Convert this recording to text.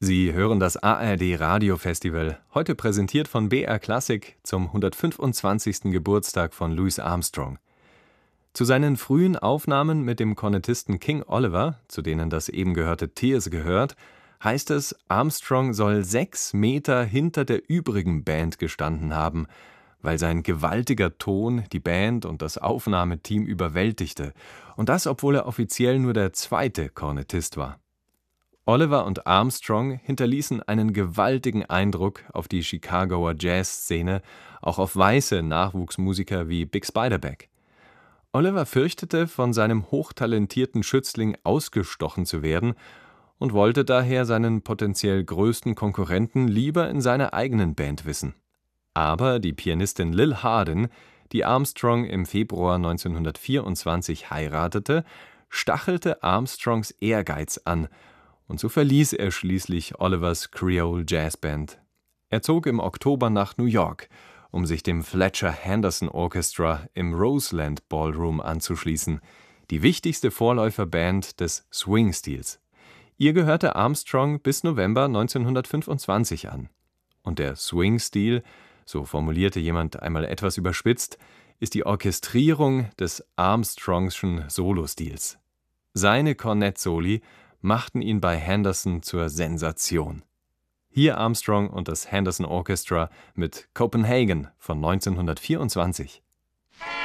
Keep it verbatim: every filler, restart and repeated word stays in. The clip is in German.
Sie hören das A R D Radiofestival, heute präsentiert von B R Classic zum hundertfünfundzwanzigsten Geburtstag von Louis Armstrong. Zu seinen frühen Aufnahmen mit dem Kornettisten King Oliver, zu denen das eben gehörte Tears gehört, heißt es, Armstrong soll sechs Meter hinter der übrigen Band gestanden haben, weil sein gewaltiger Ton die Band und das Aufnahmeteam überwältigte, und das, obwohl er offiziell nur der zweite Kornettist war. Oliver und Armstrong hinterließen einen gewaltigen Eindruck auf die Chicagoer Jazzszene, auch auf weiße Nachwuchsmusiker wie Bix Beiderbecke. Oliver fürchtete, von seinem hochtalentierten Schützling ausgestochen zu werden und wollte daher seinen potenziell größten Konkurrenten lieber in seiner eigenen Band wissen. Aber die Pianistin Lil Hardin, die Armstrong im Februar neunzehnhundertvierundzwanzig heiratete, stachelte Armstrongs Ehrgeiz an, und so verließ er schließlich Olivers Creole Jazz Band. Er zog im Oktober nach New York, um sich dem Fletcher Henderson Orchestra im Roseland Ballroom anzuschließen, die wichtigste Vorläuferband des Swing-Stils. Ihr gehörte Armstrong bis November neunzehnhundertfünfundzwanzig an. Und der Swing-Stil, so formulierte jemand einmal etwas überspitzt, ist die Orchestrierung des Armstrongschen Solostils. Seine Kornett-Soli machten ihn bei Henderson zur Sensation. Hier Armstrong und das Henderson Orchestra mit Copenhagen von neunzehnhundertvierundzwanzig.